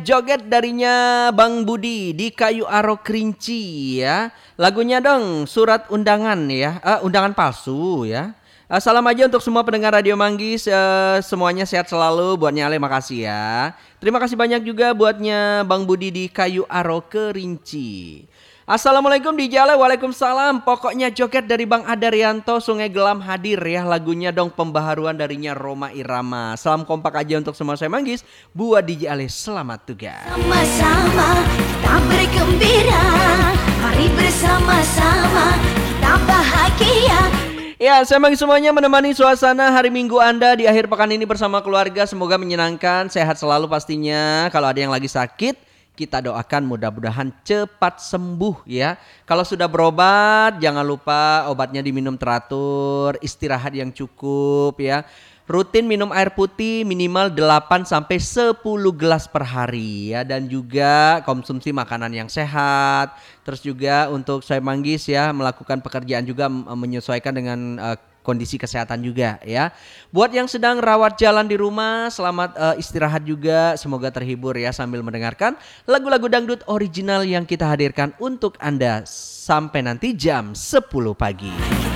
Joget darinya Bang Budi di Kayu Aro Kerinci ya. Lagunya dong Surat Undangan ya. Undangan palsu ya. Salam aja untuk semua pendengar Radio Manggis, semuanya sehat selalu. Buatnya Ale makasih ya. Terima kasih banyak juga buatnya Bang Budi di Kayu Aro Kerinci. Assalamualaikum di Jale, waalaikumsalam. Pokoknya joget dari Bang Adaryanto, Sungai Gelam hadir ya. Lagunya dong pembaharuan darinya Roma Irama. Salam kompak aja untuk semua saya Manggis. Buat DJ Ale, selamat tugas. Sama-sama kita bergembira, mari bersama-sama kita bahagia. Ya, saya Manggis semuanya menemani suasana hari Minggu Anda di akhir pekan ini bersama keluarga. Semoga menyenangkan, sehat selalu pastinya. Kalau ada yang lagi sakit, kita doakan mudah-mudahan cepat sembuh ya. Kalau sudah berobat, jangan lupa obatnya diminum teratur, istirahat yang cukup ya. Rutin minum air putih minimal 8 sampai 10 gelas per hari ya, dan juga konsumsi makanan yang sehat. Terus juga untuk saya Manggis ya, melakukan pekerjaan juga menyesuaikan dengan kondisi kesehatan juga ya. Buat yang sedang rawat jalan di rumah, selamat istirahat juga. Semoga terhibur ya sambil mendengarkan lagu-lagu dangdut original yang kita hadirkan untuk Anda sampai nanti jam 10 pagi.